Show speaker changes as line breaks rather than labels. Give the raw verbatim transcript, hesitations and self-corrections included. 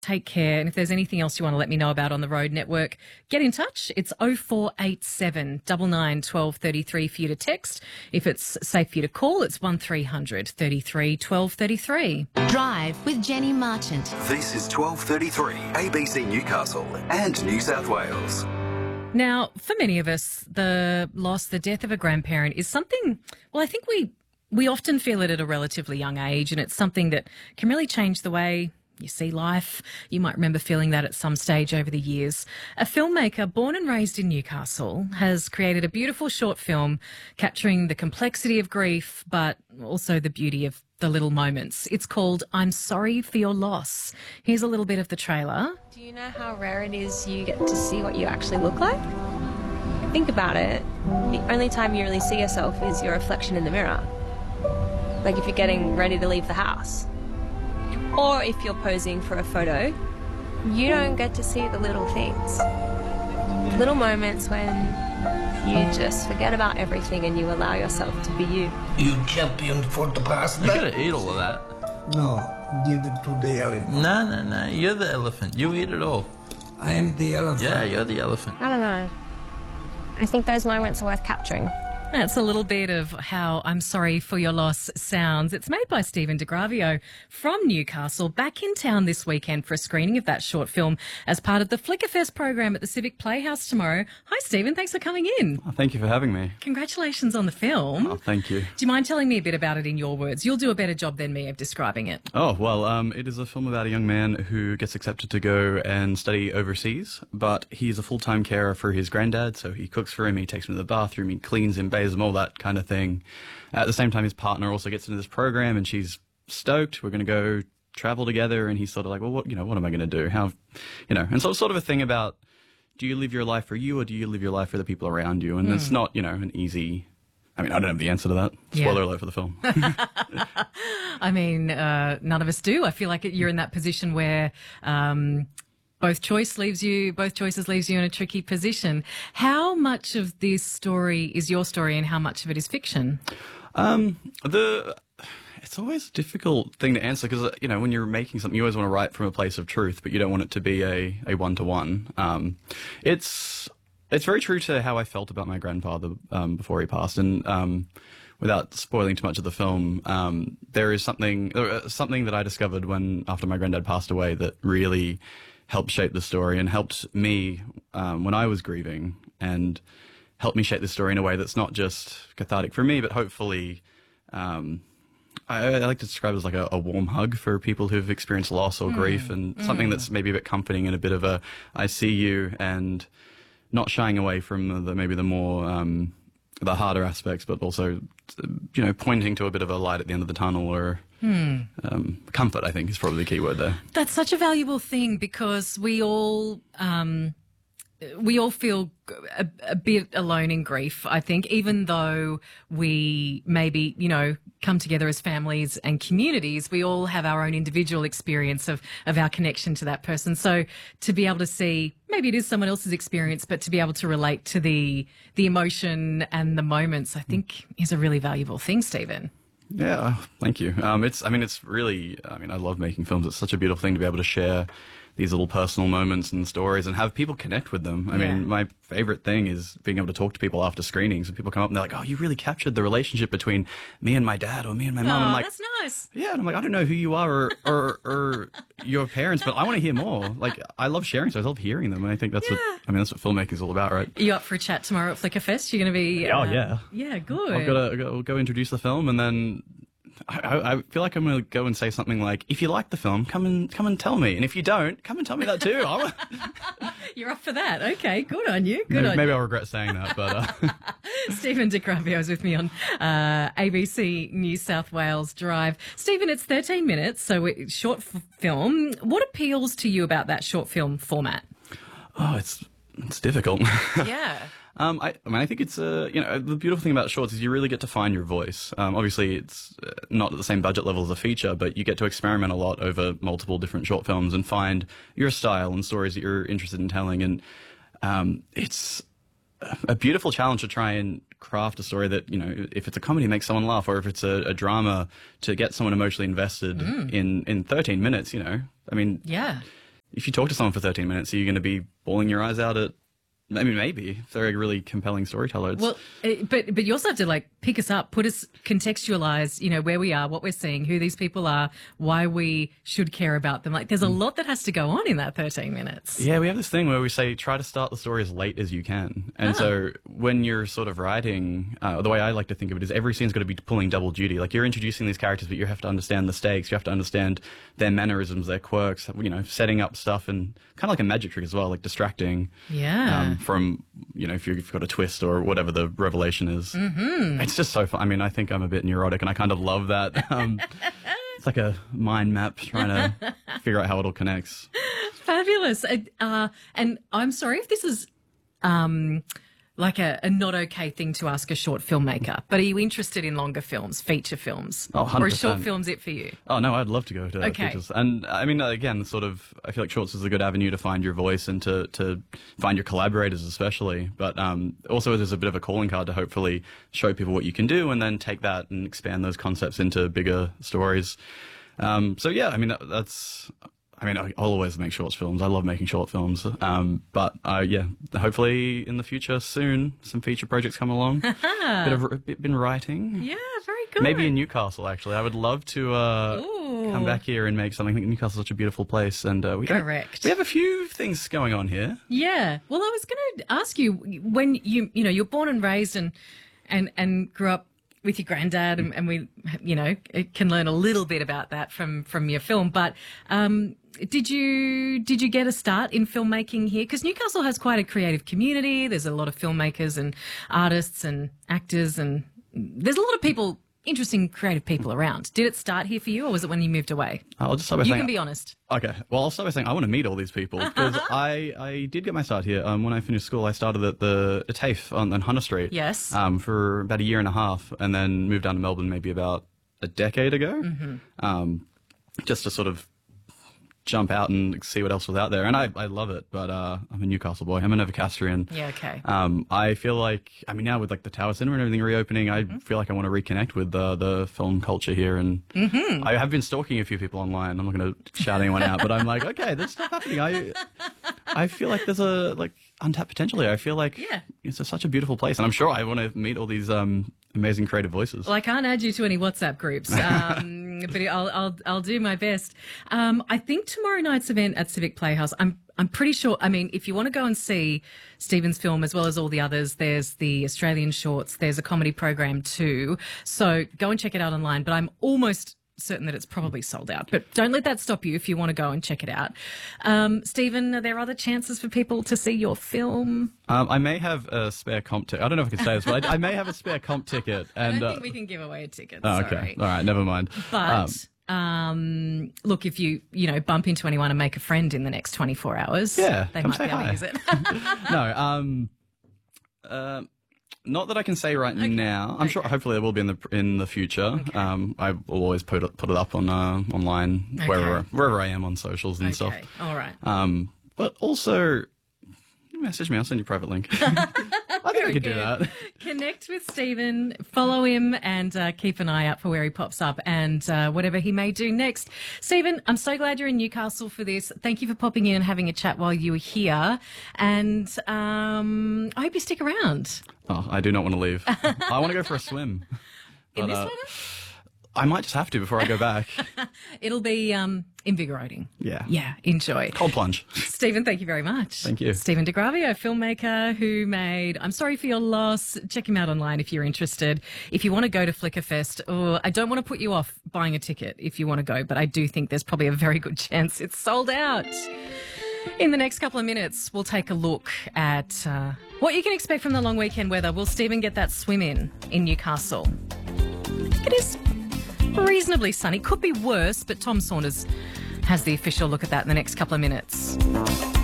Take care. And if there's anything else you want to let me know about on the Road Network, get in touch. It's oh four eight seven, nine nine, one two three three for you to text. If it's safe for you to call, it's one three hundred, thirty-three, twelve thirty-three.
Drive with Jenny Marchant.
This is twelve thirty-three, A B C Newcastle and New South Wales.
Now, for many of us, the loss, the death of a grandparent is something, well, I think we we often feel it at a relatively young age, and it's something that can really change the way you see life. You might remember feeling that at some stage over the years. A filmmaker born and raised in Newcastle has created a beautiful short film capturing the complexity of grief, but also the beauty of the little moments. It's called I'm Sorry for Your Loss. Here's a little bit of the trailer.
Do you know how rare it is you get to see what you actually look like? Think about it. The only time you really see yourself is your reflection in the mirror. Like if you're getting ready to leave the house. Or if you're posing for a photo, you don't get to see the little things. Little moments when you just forget about everything and you allow yourself to be you.
You champion for the past.
You gotta eat all of that.
No, give it to the elephant.
No, no, no. You're the elephant. You eat it all.
I am the elephant.
Yeah, you're the elephant.
I don't know. I think those moments are worth capturing.
That's a little bit of how I'm Sorry for Your Loss sounds. It's made by Stephen DeGravio from Newcastle, back in town this weekend for a screening of that short film as part of the Flickerfest program at the Civic Playhouse tomorrow. Hi, Stephen. Thanks for coming in.
Oh, thank you for having me.
Congratulations on the film.
Oh, thank you.
Do you mind telling me a bit about it in your words? You'll do a better job than me of describing it.
Oh, well, um, it is a film about a young man who gets accepted to go and study overseas, but he's a full-time carer for his granddad, so he cooks for him, he takes him to the bathroom, he cleans him, bathes him, all that kind of thing. At the same time, his partner also gets into this program, and she's stoked. We're going to go travel together, and he's sort of like, well, what, you know, what am I going to do? How, you know, and so it's sort of a thing about, do you live your life for you, or do you live your life for the people around you? And mm. it's not, you know, an easy, I mean, I don't have the answer to that. Spoiler
yeah.
alert for the film.
I mean, uh, none of us do. I feel like you're in that position where, um, Both choice leaves you, both choices leaves you in a tricky position. How much of this story is your story and how much of it is fiction?
Um, the, it's always a difficult thing to answer because, you know, when you're making something, you always want to write from a place of truth, but you don't want it to be a, a one-to-one. Um, it's, it's very true to how I felt about my grandfather, um, before he passed. And, um, without spoiling too much of the film, um, there is something, uh, something that I discovered when, after my granddad passed away that really helped shape the story and helped me um, when I was grieving and helped me shape the story in a way that's not just cathartic for me, but hopefully um, I, I like to describe it as like a, a warm hug for people who've experienced loss or mm. grief and mm. something that's maybe a bit comforting and a bit of a I see you and not shying away from the maybe the more um, the harder aspects, but also, you know, pointing to a bit of a light at the end of the tunnel or Hmm. Um, comfort, I think, is probably the key word there.
That's such a valuable thing because we all um, we all feel a, a bit alone in grief, I think, even though we maybe, you know, come together as families and communities, we all have our own individual experience of, of our connection to that person. So to be able to see, maybe it is someone else's experience, but to be able to relate to the the emotion and the moments, I think is a really valuable thing, Stephen.
Yeah, thank you. Um, it's, I mean, it's really, I mean, I love making films. It's such a beautiful thing to be able to share these little personal moments and stories and have people connect with them. I yeah. mean, my favorite thing is being able to talk to people after screenings and people come up and they're like, oh, you really captured the relationship between me and my dad or me and my mum.
Oh,
I'm like,
that's nice.
Yeah. And I'm like, I don't know who you are or, or, or your parents, but I want to hear more. Like, I love sharing stories. I love hearing them. And I think that's yeah. what, I mean, that's what filmmaking is all about, right?
Are you up for a chat tomorrow at Flickerfest? You're going to be...
Oh,
uh,
yeah.
Yeah, good.
I've got to go, go introduce the film and then... I, I feel like I'm going to go and say something like, if you like the film, come and come and tell me. And if you don't, come and tell me that too.
You're up for that. Okay, good on you. Good
maybe,
on
maybe
you.
I'll regret saying that. But uh...
Stephen DeGravio is with me on uh, A B C New South Wales Drive. Stephen, it's thirteen minutes, so it's short f- film. What appeals to you about that short film format?
Oh, it's it's difficult.
Yeah.
Um, I, I mean, I think it's, uh, you know, the beautiful thing about shorts is you really get to find your voice. Um, obviously it's not at the same budget level as a feature, but you get to experiment a lot over multiple different short films and find your style and stories that you're interested in telling. And, um, it's a beautiful challenge to try and craft a story that, you know, if it's a comedy, makes someone laugh, or if it's a, a drama, to get someone emotionally invested mm. in, in thirteen minutes, you know, I mean,
yeah.
if you talk to someone for thirteen minutes, are you going to be bawling your eyes out at? I mean, maybe if they're a really compelling storyteller. It's,
Well, uh, but but you also have to like pick us up, put us, contextualize, you know, where we are, what we're seeing, who these people are, why we should care about them. Like, there's a lot that has to go on in that thirteen minutes.
Yeah, we have this thing where we say try to start the story as late as you can. And so when you're sort of writing, uh, the way I like to think of it is every scene's got to be pulling double duty. Like you're introducing these characters, but you have to understand the stakes. You have to understand their mannerisms, their quirks, you know, setting up stuff and kind of like a magic trick as well, like distracting
Yeah.
um, from, you know, if you've got a twist or whatever the revelation is. Mm-hmm. It's just so fun. I mean, I think I'm a bit neurotic and I kind of love that. Um, it's like a mind map trying to figure out how it all connects.
Fabulous. Uh, uh, and I'm sorry if this is um, like a, a not okay thing to ask a short filmmaker, but are you interested in longer films, feature films?
Oh, one hundred
or is short
percent.
films it for you?
Oh, no, I'd love to go to
Okay.
features. And I mean, again, sort of, I feel like shorts is a good avenue to find your voice and to, to find your collaborators especially. But um, also there's a bit of a calling card to hopefully show people what you can do and then take that and expand those concepts into bigger stories. Um, so yeah, I mean, that, that's... I mean, I'll always make short films. I love making short films. Um, but uh, yeah, hopefully in the future soon, some feature projects come along. bit of bit, been writing.
Yeah, very good.
Maybe in Newcastle, actually. I would love to uh,
Ooh.
come back here and make something. I think Newcastle's such a beautiful place, and uh, we don't-
Correct.
we have a few things going on here.
Yeah. Well, I was going to ask you when you you know you're born and raised and and and grew up with your granddad, and, and we you know can learn a little bit about that from from your film. But um, did you did you get a start in filmmaking here? Because Newcastle has quite a creative community. There's a lot of filmmakers and artists and actors, and there's a lot of people. Interesting creative people around. Did it start here for you, or was it when you moved away?
I'll just start by
You
saying,
can be honest.
Okay. Well, I'll start by saying I want to meet all these people because I, I did get my start here. Um, when I finished school, I started at the at TAFE on, on Hunter Street.
Yes.
Um, for about a year and a half, and then moved down to Melbourne maybe about a decade ago.
Mm-hmm.
Um, just to sort of jump out and see what else was out there, and I, I love it. But uh, I'm a Newcastle boy. I'm a Novocastrian.
Yeah. Okay.
Um, I feel like, I mean, now with like the Tower Cinema and everything reopening, I
Mm-hmm.
feel like I want to reconnect with uh, the film culture here. And
Mm-hmm.
I have been stalking a few people online. I'm not going to shout anyone out, but I'm like, okay, that's not happening. I, I feel like there's a like untapped potential here. I feel like
Yeah.
it's a, such a beautiful place, and I'm sure I want to meet all these um, amazing creative voices.
Well, I can't add you to any WhatsApp groups, um, but I'll, I'll I'll do my best. Um, I think tomorrow night's event at Civic Playhouse, I'm I'm pretty sure. I mean, if you want to go and see Stephen's film as well as all the others, there's the Australian shorts. There's a comedy program too. So go and check it out online. But I'm almost certain that it's probably sold out. But don't let that stop you if you want to go and check it out. Um, Stephen, are there other chances for people to see your film?
Um, I may have a spare comp ticket. I don't know if I can say this, but I, I may have a spare comp ticket. And
I don't
uh,
think we can give away a ticket.
oh,
sorry.
okay, all right, never mind.
But um, look, if you you know bump into anyone and make a friend in the next twenty-four hours,
Yeah,
they
come
might
say
be able
hi.
to use it.
no, um, uh, not that I can say right now. I'm sure. Hopefully, it will be in the in the future. Um, I will always put it put it up on uh, online wherever wherever I am on socials and stuff.
Okay, all right.
Um, but also, message me. I'll send you a private link. I think I could do that.
Connect with Stephen, follow him, and uh, keep an eye out for where he pops up and uh, whatever he may do next. Stephen, I'm so glad you're in Newcastle for this. Thank you for popping in and having a chat while you were here. And um, I hope you stick around.
Oh, I do not want to leave. I want to go for a swim.
In
But,
this
uh,
weather?
I might just have to before I go back.
It'll be um, invigorating.
Yeah.
Yeah, enjoy.
Cold plunge.
Stephen, thank you very much.
Thank you.
Stephen DeGravio, filmmaker who made I'm Sorry for Your Loss. Check him out online if you're interested. If you want to go to Flickerfest, oh, I don't want to put you off buying a ticket if you want to go, but I do think there's probably a very good chance it's sold out. In the next couple of minutes, we'll take a look at uh, what you can expect from the long weekend weather. Will Stephen get that swim in in Newcastle? It is reasonably sunny. Could be worse, but Tom Saunders has the official look at that in the next couple of minutes.